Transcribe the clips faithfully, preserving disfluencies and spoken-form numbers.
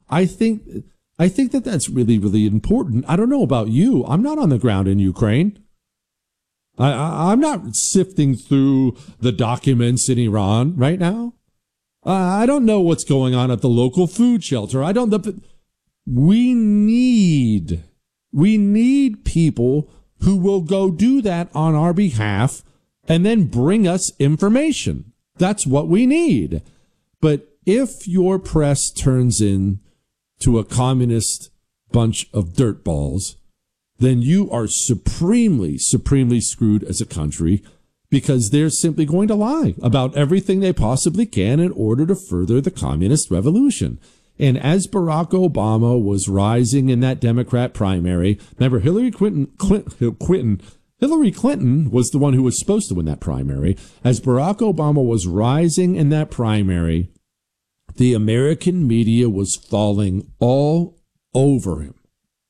I think I think that that's really, really important. I don't know about you. I'm not on the ground in Ukraine. I, I, I'm not sifting through the documents in Iran right now. Uh, I don't know what's going on at the local food shelter. I don't. The, we need, we need people who will go do that on our behalf and then bring us information. That's what we need. But if your press turns in to a communist bunch of dirtballs, then you are supremely, supremely screwed as a country, because they're simply going to lie about everything they possibly can in order to further the communist revolution. And as Barack Obama was rising in that Democrat primary, remember Hillary Clinton, Clinton, Clinton, Hillary Clinton was the one who was supposed to win that primary. As Barack Obama was rising in that primary, the American media was falling all over him.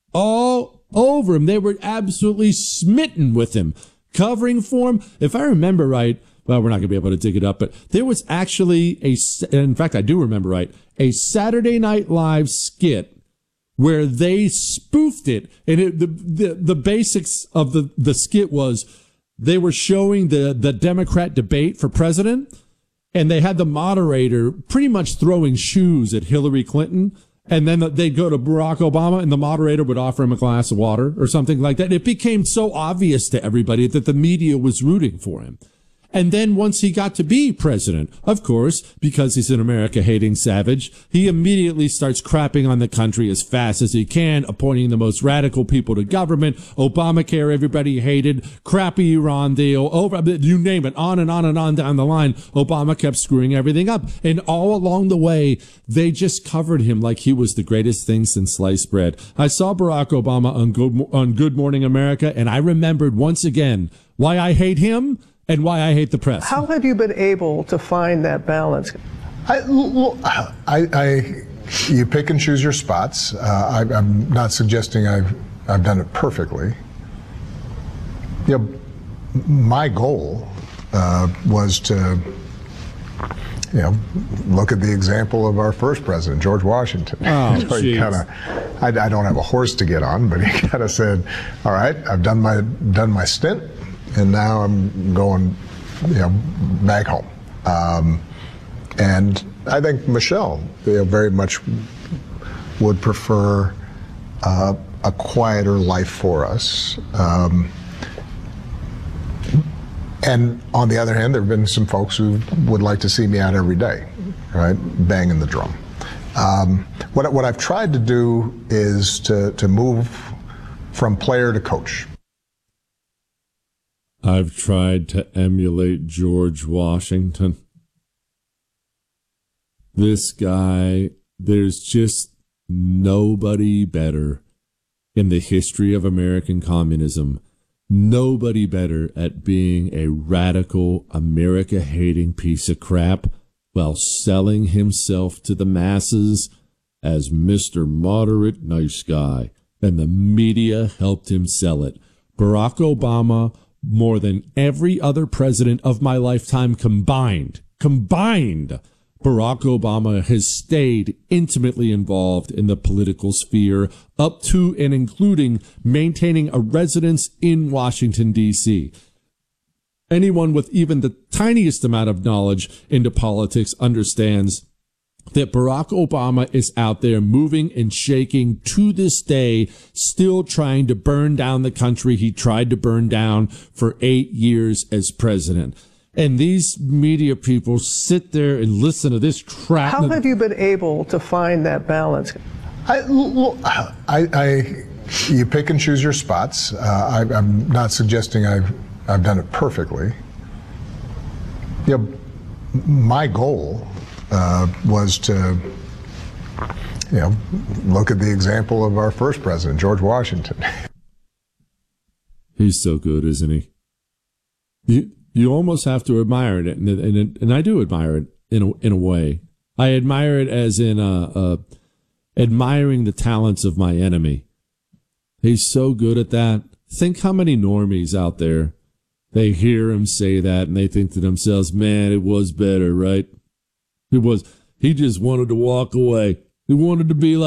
All over him. They were absolutely smitten with him, covering for him. If I remember right, well, we're not going to be able to dig it up, but there was actually a, in fact, I do remember right, a Saturday Night Live skit where they spoofed it. And it, the, the, the basics of the, the skit was they were showing the, the Democrat debate for president, and they had the moderator pretty much throwing shoes at Hillary Clinton. And then they'd go to Barack Obama and the moderator would offer him a glass of water or something like that. It became so obvious to everybody that the media was rooting for him. And then once he got to be president, of course, because he's an America-hating savage, he immediately starts crapping on the country as fast as he can, appointing the most radical people to government, Obamacare everybody hated, crappy Iran deal, over, you name it, on and on and on down the line. Obama kept screwing everything up. And all along the way, they just covered him like he was the greatest thing since sliced bread. I saw Barack Obama on Good, on Good Morning America, and I remembered once again why I hate him and why I hate the press. How have you been able to find that balance? I, I, I you pick and choose your spots. Uh, I, I'm not suggesting I've I've done it perfectly. You know, my goal uh, was to, you know, look at the example of our first president, George Washington. Oh, you know, he kinda, I, I don't have a horse to get on, but he kind of said, "All right, I've done my done my stint. And now I'm going, you know, back home." Um, and I think Michelle, you know, very much would prefer uh, a quieter life for us. Um, and on the other hand, there have been some folks who would like to see me out every day, right, banging the drum. Um, what what I've tried to do is to to move from player to coach. I've tried to emulate George Washington. This guy, there's just nobody better in the history of American communism. Nobody better at being a radical, America-hating piece of crap while selling himself to the masses as Mister Moderate Nice Guy. And the media helped him sell it. Barack Obama, more than every other president of my lifetime combined, combined, Barack Obama has stayed intimately involved in the political sphere up to and including maintaining a residence in Washington, D C Anyone with even the tiniest amount of knowledge into politics understands that Barack Obama is out there moving and shaking to this day, still trying to burn down the country he tried to burn down for eight years as president. And these media people sit there and listen to this crap. How have you been able to find that balance? I, I, I you pick and choose your spots. Uh, I, I'm not suggesting I've I've done it perfectly. You know, my goal Uh, was to, you know, look at the example of our first president, George Washington. He's so good, isn't he? You you almost have to admire it, and and, and I do admire it in a, in a way. I admire it as in uh, uh, admiring the talents of my enemy. He's so good at that. Think how many normies out there, they hear him say that and they think to themselves, man, it was better, right? It was, he just wanted to walk away. He wanted to be like